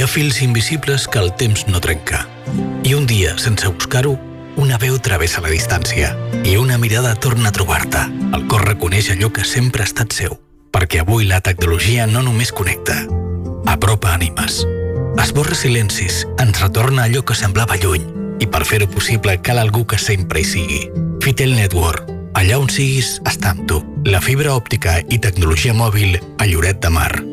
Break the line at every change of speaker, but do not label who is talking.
ha fils invisibles que el temps no trenca. I un dia, sense buscar-ho, una veu travessa la distància i una mirada torna a trobar-te. El cor reconeix allò que sempre ha estat seu, perquè avui la tecnologia no només connecta, apropa ànimes. Esborra silencis, ens retorna allò que semblava lluny, i per fer-ho possible cal algú que sempre hi sigui. Fitel Network. Allà on siguis, està amb tu. La fibra òptica i tecnologia mòbil a Lloret de Mar.